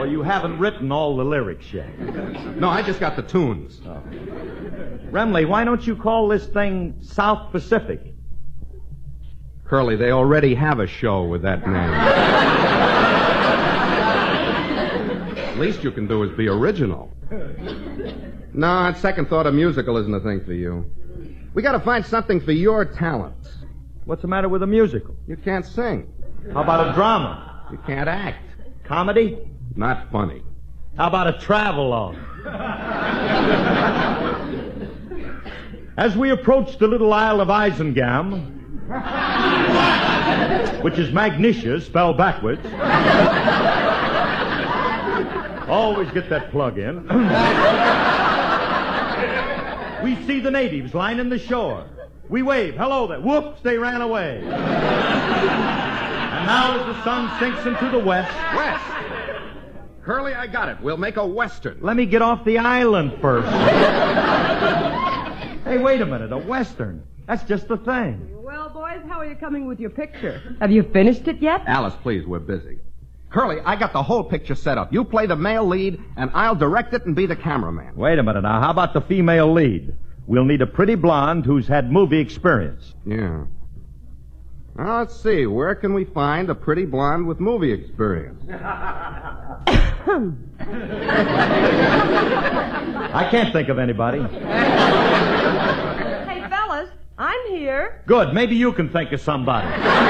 Or you haven't written all the lyrics yet? No, I just got the tunes. Oh. Remley, why don't you call this thing South Pacific? Curly, they already have a show with that name. Least you can do is be original. No, on second thought, a musical isn't a thing for you. We got to find something for your talents. What's the matter with a musical? You can't sing. How about a drama? You can't act. Comedy? Not funny. How about a travelogue? As we approach the little Isle of Isengam, which is Magnesia, spelled backwards. Always get that plug in. We see the natives lining the shore. We wave, hello there. Whoops, they ran away. And now as the sun sinks into the west... West? Curly, I got it. We'll make a western. Let me get off the island first. Hey, wait a minute. A western. That's just the thing. Well, boys, how are you coming with your picture? Have you finished it yet? Alice, please, we're busy. Curly, I got the whole picture set up. You play the male lead, and I'll direct it and be the cameraman. Wait a minute now. How about the female lead? We'll need a pretty blonde who's had movie experience. Yeah. Now, let's see. Where can we find a pretty blonde with movie experience? I can't think of anybody. Hey, fellas, I'm here. Good. Maybe you can think of somebody.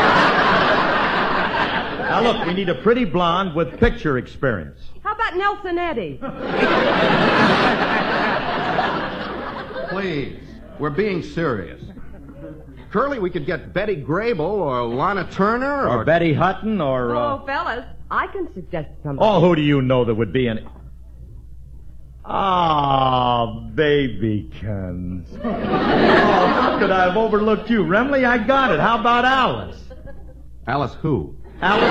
Now, look, we need a pretty blonde with picture experience. How about Nelson Eddy? Please. We're being serious. Curly, we could get Betty Grable or Lana Turner Or Betty Hutton or... Oh, fellas, I can suggest somebody. Oh, who do you know that would be in... Ah, babykins. Oh, how could I have overlooked you? Remley, I got it. How about Alice? Alice who? Alice...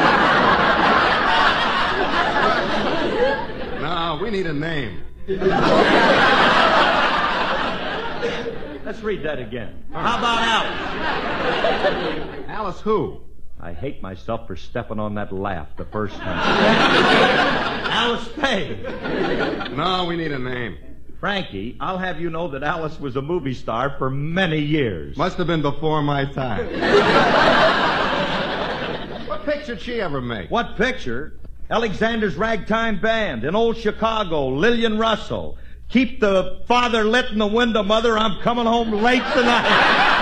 No, we need a name. Let's read that again. How about Alice? Alice who? I hate myself for stepping on that laugh the first time. Alice Faye. No, we need a name. Frankie, I'll have you know that Alice was a movie star for many years. Must have been before my time. What picture did she ever make? What picture? Alexander's Ragtime Band in Old Chicago, Lillian Russell. Keep the father lit in the window, mother. I'm coming home late tonight.